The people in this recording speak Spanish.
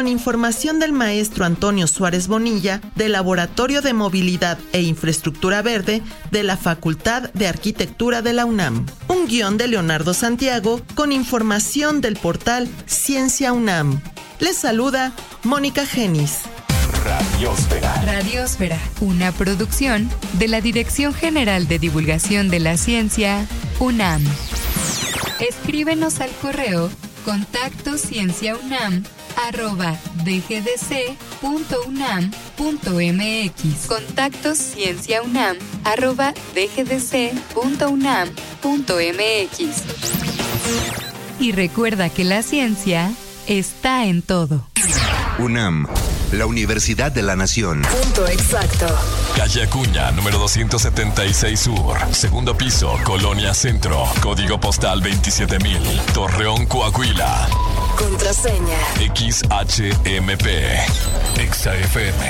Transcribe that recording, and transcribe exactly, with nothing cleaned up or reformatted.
con información del maestro Antonio Suárez Bonilla del Laboratorio de Movilidad e Infraestructura Verde de la Facultad de Arquitectura de la UNAM. Un guión de Leonardo Santiago con información del portal Ciencia UNAM. Les saluda Mónica Genis. Radiosfera. Radiosfera, una producción de la Dirección General de Divulgación de la Ciencia, UNAM. Escríbenos al correo contacto cienciaunam arroba dgdc.unam.mx. Contacto cienciaunam arroba dgdc.unam.mx. Y recuerda que la ciencia está en todo. UNAM, la Universidad de la Nación. Punto exacto. Calle Acuña, número doscientos setenta y seis Sur. Segundo piso, Colonia Centro. Código postal veintisiete mil. Torreón, Coahuila. Contraseña X H M P. Exa F M.